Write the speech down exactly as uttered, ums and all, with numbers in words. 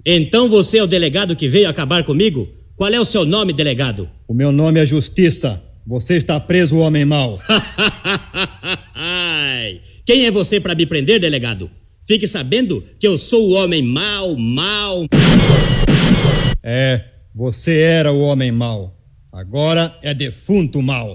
Então você é o delegado que veio acabar comigo? Qual é o seu nome, delegado? O meu nome é Justiça. Você está preso, homem mau. Quem é você para me prender, delegado? Fique sabendo que eu sou o homem mau, mau. É, você era o homem mau. Agora é defunto mau.